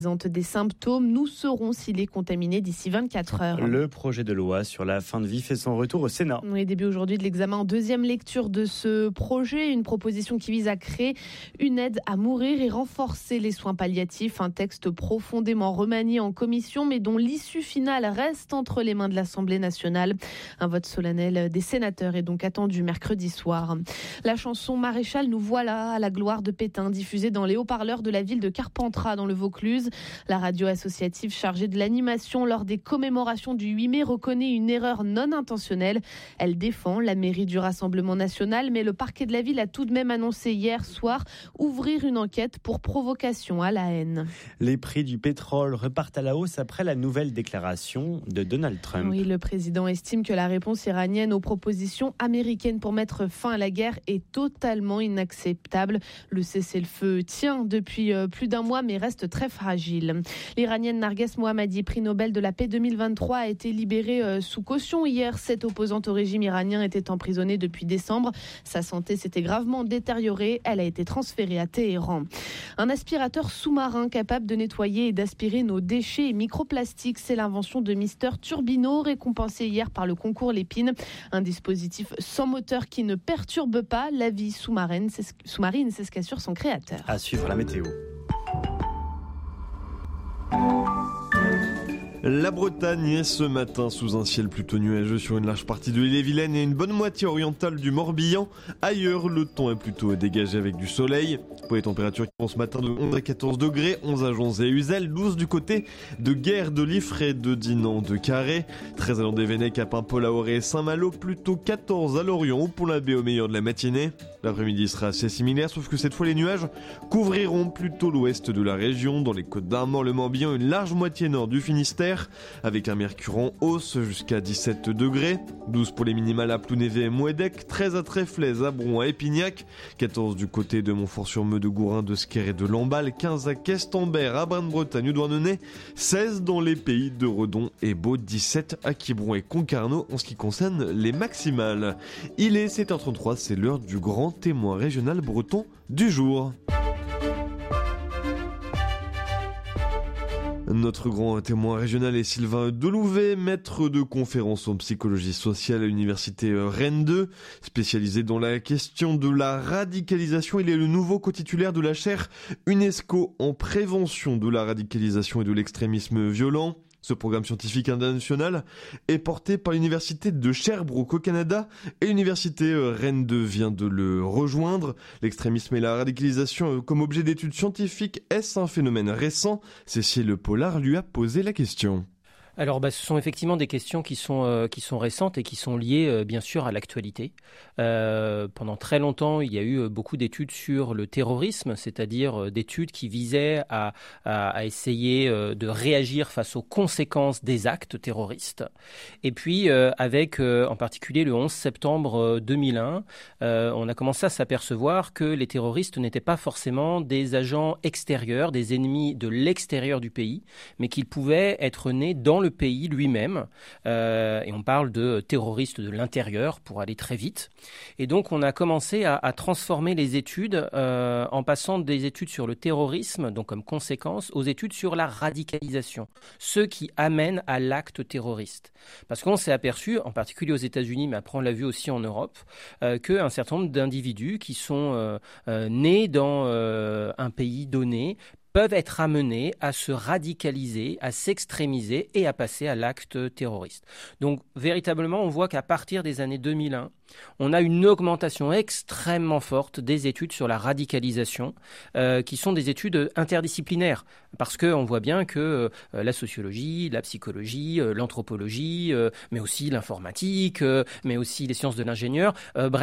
Présente des symptômes, nous saurons s'il est contaminé d'ici 24 heures. Le projet de loi sur la fin de vie fait son retour au Sénat. Oui, début aujourd'hui de l'examen en deuxième lecture de ce projet, une proposition qui vise à créer une aide à mourir et renforcer les soins palliatifs. Un texte profondément remanié en commission, mais dont l'issue finale reste entre les mains de l'Assemblée nationale. Un vote solennel des sénateurs est donc attendu mercredi soir. La chanson Maréchal, nous voilà à la gloire de Pétain, diffusée dans les haut-parleurs de la ville de Carpentras dans le Vaucluse. La radio associative chargée de l'animation lors des commémorations du 8 mai reconnaît une erreur non intentionnelle. Elle défend la mairie du Rassemblement national, mais le parquet de la ville a tout de même annoncé hier soir ouvrir une enquête pour provocation à la haine. Les prix du pétrole repartent à la hausse après la nouvelle déclaration de Donald Trump. Oui, le président estime que la réponse iranienne aux propositions américaines pour mettre fin à la guerre est totalement inacceptable. Le cessez-le-feu tient depuis plus d'un mois, mais reste très fragile. L'Iranienne Narges Mohammadi, prix Nobel de la paix 2023, a été libérée sous caution hier. Cette opposante au régime iranien était emprisonnée depuis décembre. Sa santé s'était gravement détériorée. Elle a été transférée à Téhéran. Un aspirateur sous-marin capable de nettoyer et d'aspirer nos déchets et microplastiques. C'est l'invention de Mister Turbino, récompensé hier par le concours Lépine. Un dispositif sans moteur qui ne perturbe pas la vie sous-marine. C'est ce qu'assure son créateur. À suivre la météo. La Bretagne est ce matin sous un ciel plutôt nuageux sur une large partie de l'île-et-Vilaine et une bonne moitié orientale du Morbihan. Ailleurs, le temps est plutôt dégagé avec du soleil. Pour les températures qui vont ce matin de 11 à 14 degrés, 11 à Jonze et Uzel, 12 du côté de Guer, de Liffré, de Dinan, de Carré, 13 à Landévennec, à Paimpol, à Auray et Saint-Malo, plutôt 14 à Lorient ou Pont-l'Abbé au meilleur de la matinée. L'après-midi sera assez similaire, sauf que cette fois les nuages couvriront plutôt l'ouest de la région. Dans les Côtes d'Armor, le Morbihan, une large moitié nord du Finistère, avec un mercure en hausse jusqu'à 17 degrés, 12 pour les minimales à Plounévez et Mouédec, 13 à Tréflez, à Bron, à Épignac, 14 du côté de Montfort-sur-Meux, de Gourin, de Sker et de Lamballe, 15 à Questembert, à Braine-Bretagne ou Douarnenez, 16 dans les pays de Redon et Baud, 17 à Quiberon et Concarneau en ce qui concerne les maximales. Il est 7h33, c'est l'heure du grand témoin régional breton du jour. Notre grand témoin régional est Sylvain Delouvet, maître de conférences en psychologie sociale à l'université Rennes 2, spécialisé dans la question de la radicalisation. Il est le nouveau co-titulaire de la chaire UNESCO en prévention de la radicalisation et de l'extrémisme violent. Ce programme scientifique international est porté par l'université de Sherbrooke au Canada et l'université Rennes 2 vient de le rejoindre. L'extrémisme et la radicalisation comme objet d'études scientifiques, est-ce un phénomène récent ? Cécile Pollard lui a posé la question. Alors, ce sont effectivement des questions qui sont récentes et qui sont liées, bien sûr, à l'actualité. Pendant très longtemps, il y a eu beaucoup d'études sur le terrorisme, c'est-à-dire d'études qui visaient à essayer de réagir face aux conséquences des actes terroristes. Et puis, avec en particulier le 11 septembre 2001, on a commencé à s'apercevoir que les terroristes n'étaient pas forcément des agents extérieurs, des ennemis de l'extérieur du pays, mais qu'ils pouvaient être nés dans le pays lui-même, et on parle de terroristes de l'intérieur pour aller très vite. Et donc on a commencé à transformer les études en passant des études sur le terrorisme, donc comme conséquence, aux études sur la radicalisation, ce qui amène à l'acte terroriste. Parce qu'on s'est aperçu, en particulier aux États-Unis, mais après on l'a vu aussi en Europe, qu'un certain nombre d'individus qui sont nés dans un pays donné peuvent être amenés à se radicaliser, à s'extrémiser et à passer à l'acte terroriste. Donc véritablement, on voit qu'à partir des années 2001, on a une augmentation extrêmement forte des études sur la radicalisation, qui sont des études interdisciplinaires, parce qu'on voit bien que la sociologie, la psychologie, l'anthropologie, mais aussi l'informatique, mais aussi les sciences de l'ingénieur,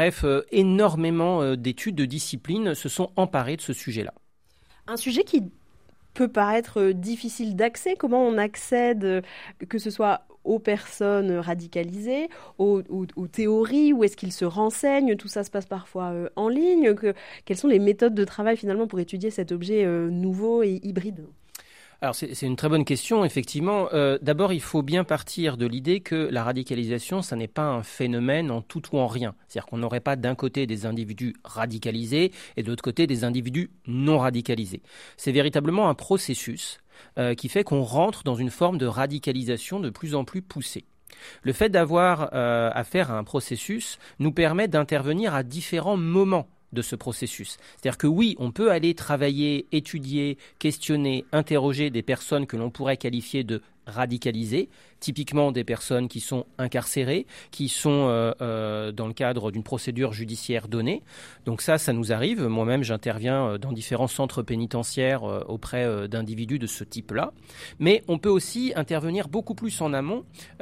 énormément d'études de disciplines se sont emparées de ce sujet-là. Un sujet qui peut paraître difficile d'accès. Comment on accède, que ce soit aux personnes radicalisées, aux théories, où est-ce qu'ils se renseignent? Tout ça se passe parfois en ligne. Quelles sont les méthodes de travail finalement pour étudier cet objet nouveau et hybride ? Alors c'est une très bonne question, effectivement. D'abord, il faut bien partir de l'idée que la radicalisation, ça n'est pas un phénomène en tout ou en rien. C'est-à-dire qu'on n'aurait pas d'un côté des individus radicalisés et de l'autre côté des individus non radicalisés. C'est véritablement un processus qui fait qu'on rentre dans une forme de radicalisation de plus en plus poussée. Le fait d'avoir affaire à un processus nous permet d'intervenir à différents moments de ce processus. C'est-à-dire que oui, on peut aller travailler, étudier, questionner, interroger des personnes que l'on pourrait qualifier de radicalisées, typiquement des personnes qui sont incarcérées, qui sont dans le cadre d'une procédure judiciaire donnée. Donc ça nous arrive. Moi-même, j'interviens dans différents centres pénitentiaires auprès d'individus de ce type-là. Mais on peut aussi intervenir beaucoup plus en amont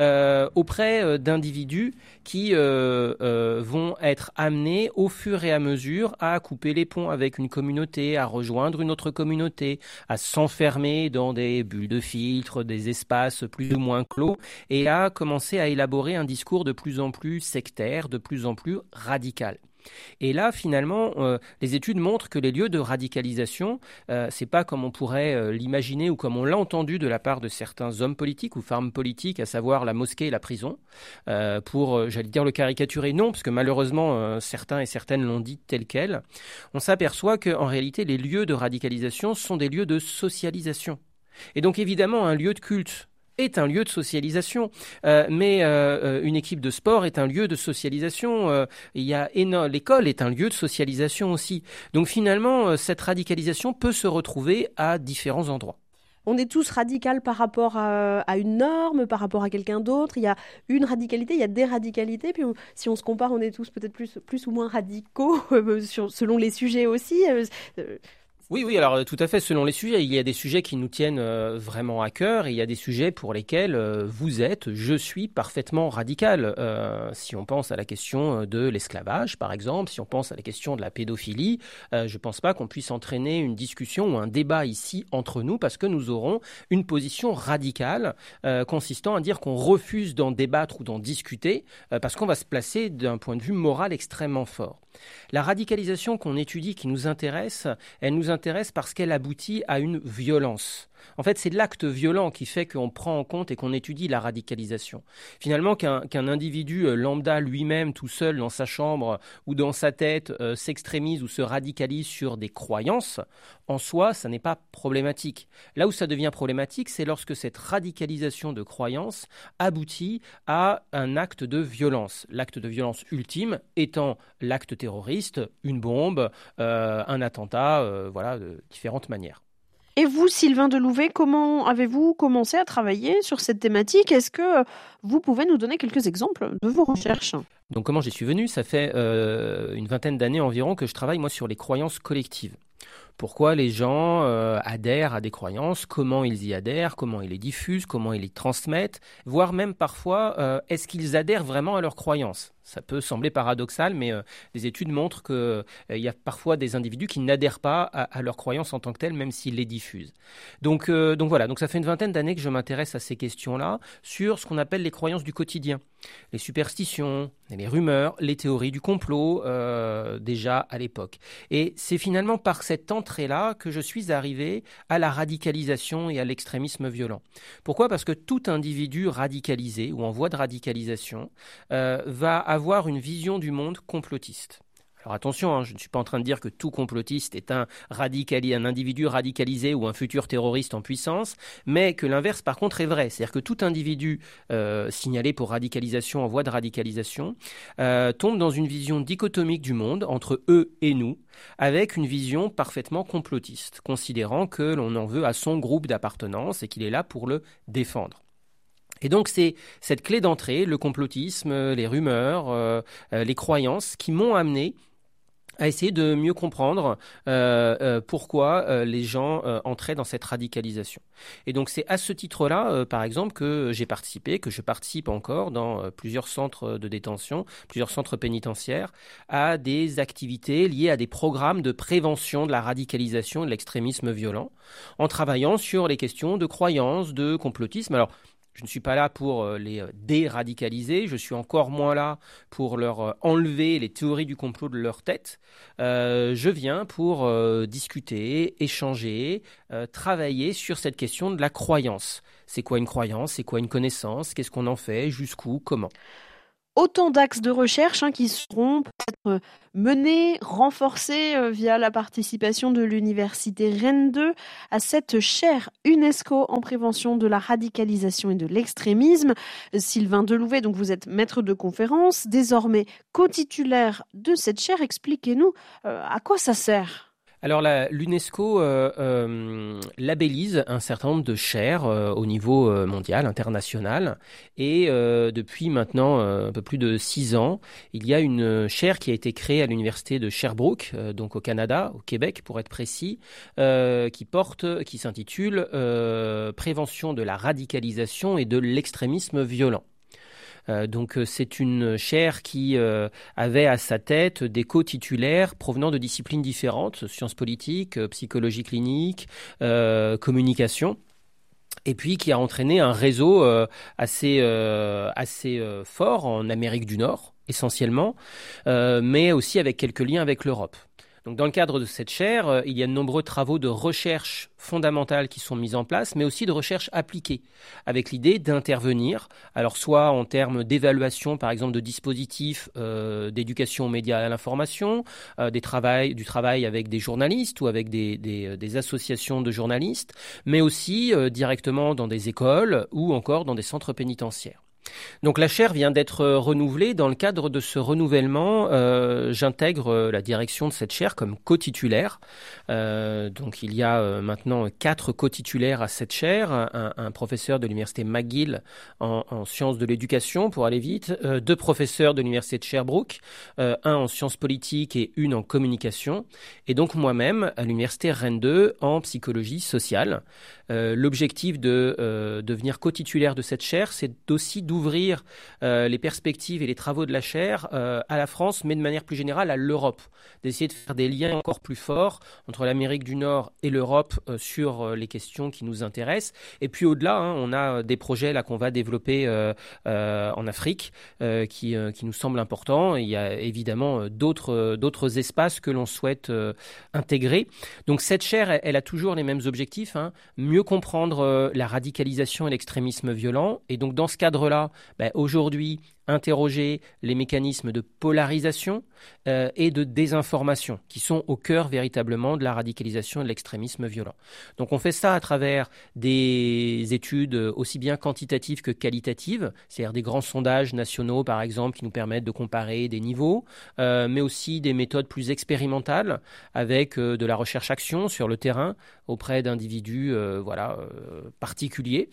auprès d'individus qui vont être amenés au fur et à mesure à couper les ponts avec une communauté, à rejoindre une autre communauté, à s'enfermer dans des bulles de filtre, des espaces plus ou moins clos, et à commencer à élaborer un discours de plus en plus sectaire, de plus en plus radical. Et là, finalement, les études montrent que les lieux de radicalisation, c'est pas comme on pourrait l'imaginer ou comme on l'a entendu de la part de certains hommes politiques ou femmes politiques, à savoir la mosquée et la prison, pour, j'allais dire, le caricaturer. Non, parce que malheureusement, certains et certaines l'ont dit tel quel. On s'aperçoit qu'en réalité, les lieux de radicalisation sont des lieux de socialisation. Et donc, évidemment, un lieu de culte est un lieu de socialisation, mais une équipe de sport est un lieu de socialisation. L'école est un lieu de socialisation aussi. Donc finalement, cette radicalisation peut se retrouver à différents endroits. On est tous radicaux par rapport à une norme, par rapport à quelqu'un d'autre. Il y a une radicalité, il y a des radicalités. Puis si on se compare, on est tous peut-être plus ou moins radicaux selon les sujets aussi. Oui, alors tout à fait, selon les sujets. Il y a des sujets qui nous tiennent vraiment à cœur et il y a des sujets pour lesquels je suis parfaitement radical. Si on pense à la question de l'esclavage, par exemple, si on pense à la question de la pédophilie, je ne pense pas qu'on puisse entraîner une discussion ou un débat ici entre nous parce que nous aurons une position radicale consistant à dire qu'on refuse d'en débattre ou d'en discuter parce qu'on va se placer d'un point de vue moral extrêmement fort. La radicalisation qu'on étudie, qui nous intéresse, elle nous intéresse parce qu'elle aboutit à une violence. En fait, c'est l'acte violent qui fait qu'on prend en compte et qu'on étudie la radicalisation. Finalement, qu'un individu lambda lui-même, tout seul dans sa chambre ou dans sa tête, s'extrémise ou se radicalise sur des croyances, en soi, ça n'est pas problématique. Là où ça devient problématique, c'est lorsque cette radicalisation de croyances aboutit à un acte de violence. L'acte de violence ultime étant l'acte terroriste, une bombe, un attentat, de différentes manières. Et vous, Sylvain Delouvet, comment avez-vous commencé à travailler sur cette thématique ? Est-ce que vous pouvez nous donner quelques exemples de vos recherches ? Donc comment j'y suis venu ? Ça fait une vingtaine d'années environ que je travaille moi sur les croyances collectives. Pourquoi les gens adhèrent à des croyances, comment ils y adhèrent, comment ils les diffusent, comment ils les transmettent, voire même parfois, est-ce qu'ils adhèrent vraiment à leurs croyances ? Ça peut sembler paradoxal, mais les études montrent qu'il y a parfois des individus qui n'adhèrent pas à leurs croyances en tant que telles, même s'ils les diffusent. Donc voilà, donc ça fait une vingtaine d'années que je m'intéresse à ces questions-là, sur ce qu'on appelle les croyances du quotidien. Les superstitions, les rumeurs, les théories du complot, déjà à l'époque. Et c'est finalement par cette entrée-là que je suis arrivé à la radicalisation et à l'extrémisme violent. Pourquoi ? Parce que tout individu radicalisé ou en voie de radicalisation va avoir une vision du monde complotiste. Alors attention, je ne suis pas en train de dire que tout complotiste est un individu radicalisé ou un futur terroriste en puissance, mais que l'inverse par contre est vrai. C'est-à-dire que tout individu signalé pour radicalisation, en voie de radicalisation, tombe dans une vision dichotomique du monde entre eux et nous, avec une vision parfaitement complotiste, considérant que l'on en veut à son groupe d'appartenance et qu'il est là pour le défendre. Et donc c'est cette clé d'entrée, le complotisme, les rumeurs, les croyances qui m'ont amené à essayer de mieux comprendre pourquoi les gens entraient dans cette radicalisation. Et donc c'est à ce titre-là, par exemple, que je participe encore dans plusieurs centres de détention, plusieurs centres pénitentiaires, à des activités liées à des programmes de prévention de la radicalisation et de l'extrémisme violent, en travaillant sur les questions de croyances, de complotisme. Alors, je ne suis pas là pour les déradicaliser, je suis encore moins là pour leur enlever les théories du complot de leur tête. Je viens pour discuter, échanger, travailler sur cette question de la croyance. C'est quoi une croyance ? C'est quoi une connaissance ? Qu'est-ce qu'on en fait ? Jusqu'où ? Comment ? autant d'axes de recherche qui seront peut-être menés, renforcés via la participation de l'Université Rennes 2 à cette chaire UNESCO en prévention de la radicalisation et de l'extrémisme. Sylvain Delouvet, donc vous êtes maître de conférence, désormais co-titulaire de cette chaire. Expliquez-nous à quoi ça sert. Alors l'UNESCO labellise un certain nombre de chaires au niveau mondial, international, et depuis maintenant un peu plus de 6 ans, il y a une chaire qui a été créée à l'université de Sherbrooke, donc au Canada, au Québec pour être précis, qui s'intitule Prévention de la radicalisation et de l'extrémisme violent. Donc c'est une chaire qui avait à sa tête des co-titulaires provenant de disciplines différentes, sciences politiques, psychologie clinique, communication. Et puis qui a entraîné un réseau assez fort en Amérique du Nord, essentiellement, mais aussi avec quelques liens avec l'Europe. Donc, dans le cadre de cette chaire, il y a de nombreux travaux de recherche fondamentale qui sont mis en place, mais aussi de recherche appliquée, avec l'idée d'intervenir, alors soit en termes d'évaluation, par exemple, de dispositifs d'éducation aux médias et à l'information, du travail avec des journalistes ou avec des associations de journalistes, mais aussi directement dans des écoles ou encore dans des centres pénitentiaires. Donc la chaire vient d'être renouvelée. Dans le cadre de ce renouvellement, j'intègre la direction de cette chaire comme co-titulaire. Donc il y a maintenant 4 co-titulaires à cette chaire, un professeur de l'université McGill en sciences de l'éducation pour aller vite, 2 professeurs de l'université de Sherbrooke, un en sciences politiques et une en communication, et donc moi-même à l'université Rennes 2 en psychologie sociale. L'objectif de devenir co-titulaire de cette chaire, c'est aussi d'ouvrir les perspectives et les travaux de la chaire à la France, mais de manière plus générale à l'Europe, d'essayer de faire des liens encore plus forts entre l'Amérique du Nord et l'Europe sur les questions qui nous intéressent. Et puis au-delà, on a des projets là qu'on va développer en Afrique qui nous semblent importants. Il y a évidemment d'autres espaces que l'on souhaite intégrer. Donc cette chaire, elle a toujours les mêmes objectifs, mieux comprendre la radicalisation et l'extrémisme violent. Et donc dans ce cadre-là, aujourd'hui, interroger les mécanismes de polarisation et de désinformation qui sont au cœur véritablement de la radicalisation et de l'extrémisme violent. Donc on fait ça à travers des études aussi bien quantitatives que qualitatives, c'est-à-dire des grands sondages nationaux par exemple qui nous permettent de comparer des niveaux, mais aussi des méthodes plus expérimentales avec de la recherche-action sur le terrain auprès d'individus particuliers.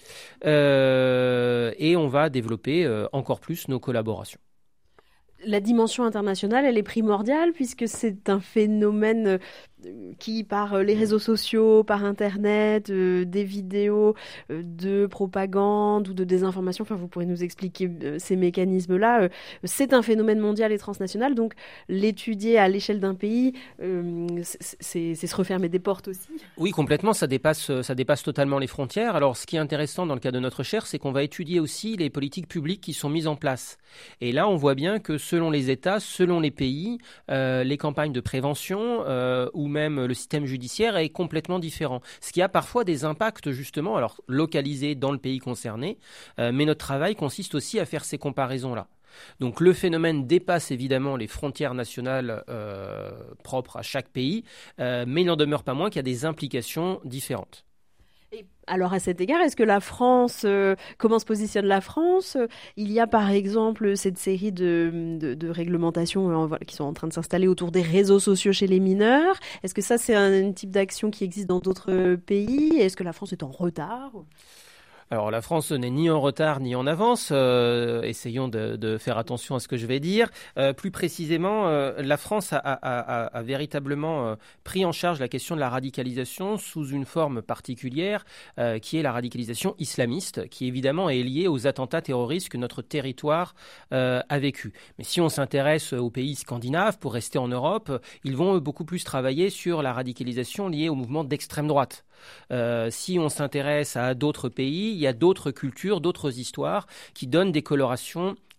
Et on va développer encore plus nos collaboration. La dimension internationale, elle est primordiale puisque c'est un phénomène qui, par les réseaux sociaux, par Internet, des vidéos de propagande ou de désinformation, vous pourrez nous expliquer ces mécanismes-là, c'est un phénomène mondial et transnational, donc l'étudier à l'échelle d'un pays, c'est se refermer des portes aussi. Oui, complètement, ça dépasse totalement les frontières. Alors, ce qui est intéressant dans le cas de notre chaire, c'est qu'on va étudier aussi les politiques publiques qui sont mises en place. Et là, on voit bien que selon les États, selon les pays, les campagnes de prévention ou même le système judiciaire est complètement différent. Ce qui a parfois des impacts justement, alors localisés dans le pays concerné, mais notre travail consiste aussi à faire ces comparaisons-là. Donc le phénomène dépasse évidemment les frontières nationales propres à chaque pays, mais il n'en demeure pas moins qu'il y a des implications différentes. Alors à cet égard, est-ce que la France, comment se positionne la France ? Il y a par exemple cette série de réglementations qui sont en train de s'installer autour des réseaux sociaux chez les mineurs. Est-ce que ça c'est un type d'action qui existe dans d'autres pays ? Est-ce que la France est en retard ? Alors la France n'est ni en retard ni en avance, essayons de faire attention à ce que je vais dire. Plus précisément, la France a véritablement pris en charge la question de la radicalisation sous une forme particulière qui est la radicalisation islamiste, qui évidemment est liée aux attentats terroristes que notre territoire a vécu. Mais si on s'intéresse aux pays scandinaves, pour rester en Europe, ils vont beaucoup plus travailler sur la radicalisation liée au mouvement d'extrême droite. Si on s'intéresse à d'autres pays, il y a d'autres cultures, d'autres histoires qui donnent des colorations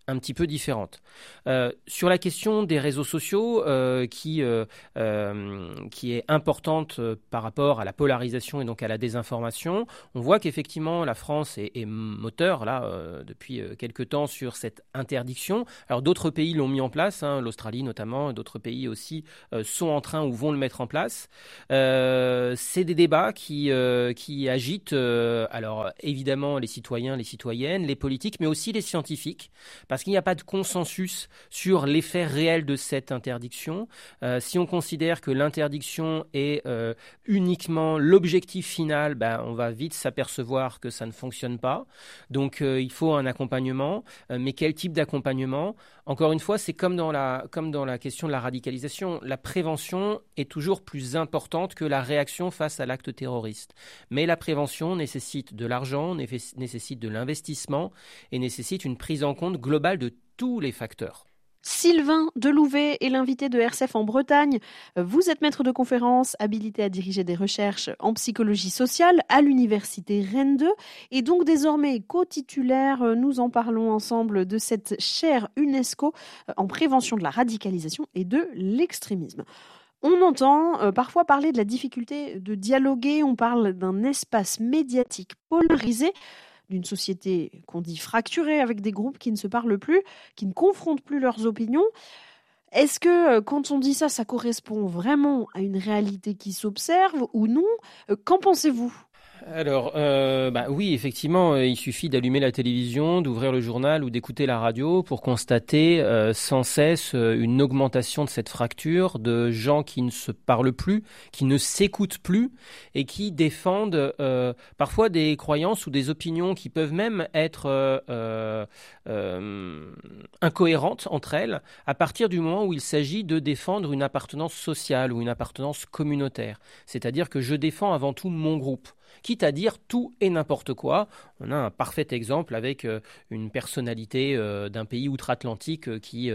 un petit peu différentes. Sur la question des réseaux sociaux, qui est importante par rapport à la polarisation et donc à la désinformation, on voit qu'effectivement la France est moteur là depuis quelques temps sur cette interdiction. Alors d'autres pays l'ont mis en place, l'Australie notamment, d'autres pays aussi sont en train ou vont le mettre en place. C'est des débats qui agitent alors évidemment les citoyens, les citoyennes, les politiques, mais aussi les scientifiques, parce qu'il n'y a pas de consensus sur l'effet réel de cette interdiction. Si on considère que l'interdiction est uniquement l'objectif final, on va vite s'apercevoir que ça ne fonctionne pas. Donc il faut un accompagnement, mais quel type d'accompagnement ? Encore une fois, c'est comme dans la question de la radicalisation. La prévention est toujours plus importante que la réaction face à l'acte terroriste. Mais la prévention nécessite de l'argent, nécessite de l'investissement et nécessite une prise en compte globale de tous les facteurs. Sylvain Delouvet est l'invité de RCF en Bretagne. Vous êtes maître de conférence, habilité à diriger des recherches en psychologie sociale à l'université Rennes 2 et donc désormais co-titulaire. Nous en parlons ensemble de cette chaire UNESCO en prévention de la radicalisation et de l'extrémisme. On entend parfois parler de la difficulté de dialoguer, on parle d'un espace médiatique polarisé, d'une société qu'on dit fracturée, avec des groupes qui ne se parlent plus, qui ne confrontent plus leurs opinions. Est-ce que quand on dit ça, ça correspond vraiment à une réalité qui s'observe ou non ? Qu'en pensez-vous ? Alors, oui, effectivement, il suffit d'allumer la télévision, d'ouvrir le journal ou d'écouter la radio pour constater sans cesse une augmentation de cette fracture, de gens qui ne se parlent plus, qui ne s'écoutent plus et qui défendent parfois des croyances ou des opinions qui peuvent même être incohérentes entre elles à partir du moment où il s'agit de défendre une appartenance sociale ou une appartenance communautaire. C'est-à-dire que je défends avant tout mon groupe, quitte à dire tout et n'importe quoi. On a un parfait exemple avec une personnalité d'un pays outre-Atlantique qui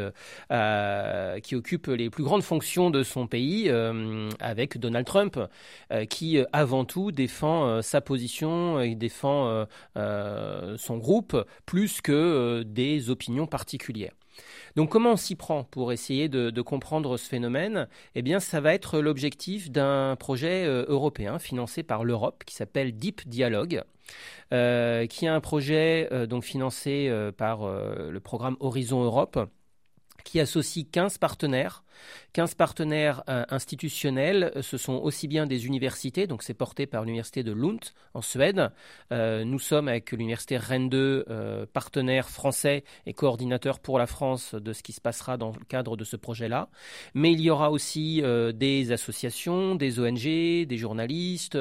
occupe les plus grandes fonctions de son pays, avec Donald Trump, qui avant tout défend sa position et défend son groupe plus que des opinions particulières. Donc comment on s'y prend pour essayer de comprendre ce phénomène ? Eh bien, ça va être l'objectif d'un projet européen financé par l'Europe qui s'appelle Deep Dialogue, qui est un projet donc financé par le programme Horizon Europe, qui associe 15 partenaires institutionnels. Ce sont aussi bien des universités, donc c'est porté par l'université de Lund en Suède. Nous sommes avec l'université Rennes 2, partenaire français et coordinateur pour la France de ce qui se passera dans le cadre de ce projet-là. Mais il y aura aussi des associations, des ONG, des journalistes,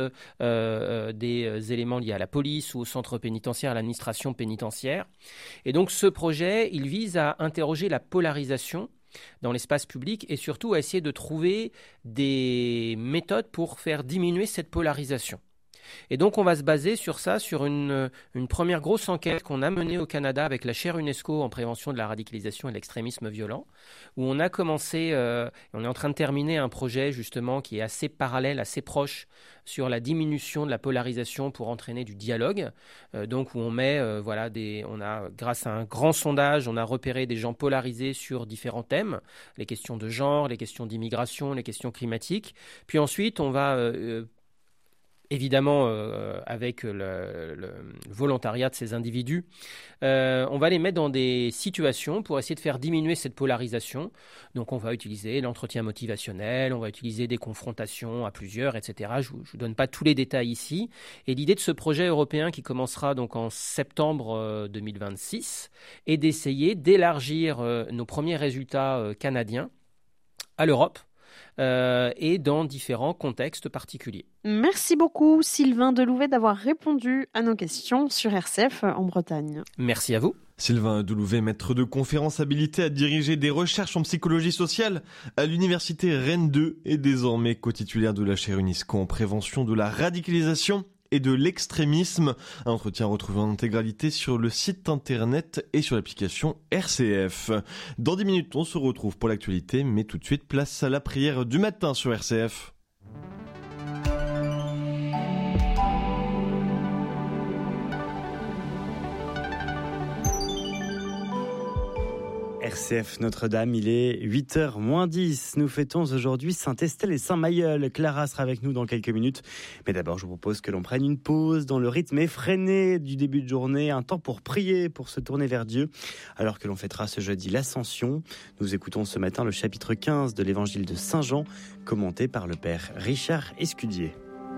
des éléments liés à la police ou au centre pénitentiaire, à l'administration pénitentiaire. Et donc ce projet, il vise à interroger la polarisation dans l'espace public et surtout à essayer de trouver des méthodes pour faire diminuer cette polarisation. Et donc on va se baser sur ça, sur une première grosse enquête qu'on a menée au Canada avec la chaire UNESCO en prévention de la radicalisation et de l'extrémisme violent, où on a commencé, on est en train de terminer un projet justement qui est assez parallèle, assez proche sur la diminution de la polarisation pour entraîner du dialogue. Donc où on met, grâce à un grand sondage, on a repéré des gens polarisés sur différents thèmes, les questions de genre, les questions d'immigration, les questions climatiques. Puis ensuite on va évidemment, avec le volontariat de ces individus, on va les mettre dans des situations pour essayer de faire diminuer cette polarisation. Donc on va utiliser l'entretien motivationnel, on va utiliser des confrontations à plusieurs, etc. Je ne vous donne pas tous les détails ici. Et l'idée de ce projet européen qui commencera donc en septembre 2026 est d'essayer d'élargir nos premiers résultats canadiens à l'Europe, et dans différents contextes particuliers. Merci beaucoup Sylvain Delouvet d'avoir répondu à nos questions sur RCF en Bretagne. Merci à vous. Sylvain Delouvet, maître de conférence habilité à diriger des recherches en psychologie sociale à l'université Rennes 2 et désormais co-titulaire de la chaire UNESCO en prévention de la radicalisation et de l'extrémisme. Un entretien retrouvé en intégralité sur le site internet et sur l'application RCF. Dans 10 minutes, on se retrouve pour l'actualité, mais tout de suite, place à la prière du matin sur RCF. RCF Notre-Dame, il est 8h moins 10. Nous fêtons aujourd'hui Saint-Estelle et Saint-Mailleul. Clara sera avec nous dans quelques minutes. Mais d'abord, je vous propose que l'on prenne une pause dans le rythme effréné du début de journée. Un temps pour prier, pour se tourner vers Dieu. Alors que l'on fêtera ce jeudi l'Ascension. Nous écoutons ce matin le chapitre 15 de l'évangile de Saint Jean, commenté par le père Richard Escudier.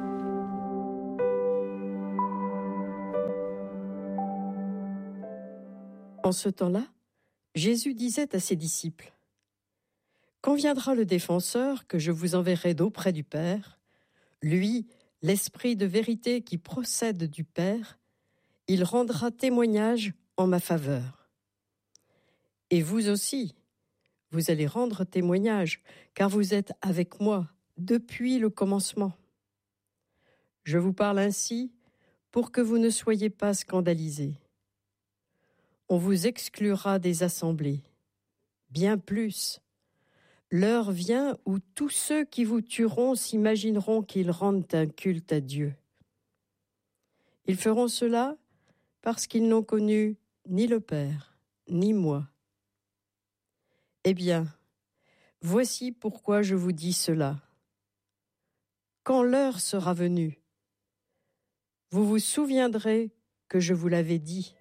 En ce temps-là, Jésus disait à ses disciples : « Quand viendra le défenseur que je vous enverrai d'auprès du Père, lui, l'Esprit de vérité qui procède du Père, il rendra témoignage en ma faveur. Et vous aussi, vous allez rendre témoignage, car vous êtes avec moi depuis le commencement. Je vous parle ainsi pour que vous ne soyez pas scandalisés. On vous exclura des assemblées. Bien plus, l'heure vient où tous ceux qui vous tueront s'imagineront qu'ils rendent un culte à Dieu. Ils feront cela parce qu'ils n'ont connu ni le Père, ni moi. Eh bien, voici pourquoi je vous dis cela. Quand l'heure sera venue, vous vous souviendrez que je vous l'avais dit.